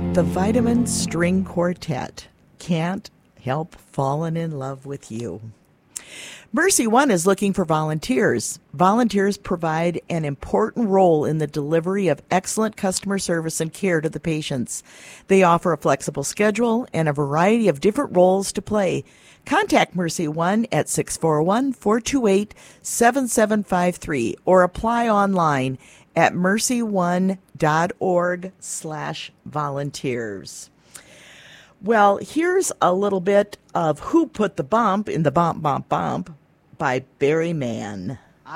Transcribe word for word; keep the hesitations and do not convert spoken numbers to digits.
The Vitamin String Quartet. Can't help falling in love with you. Mercy One is looking for volunteers. Volunteers provide an important role in the delivery of excellent customer service and care to the patients. They offer a flexible schedule and a variety of different roles to play. Contact Mercy One at six four one, four two eight, seven seven five three or apply online at mercy one dot org slash volunteers. Well, here's a little bit of Who Put the Bump in the Bump, Bump, Bump by Barry Mann.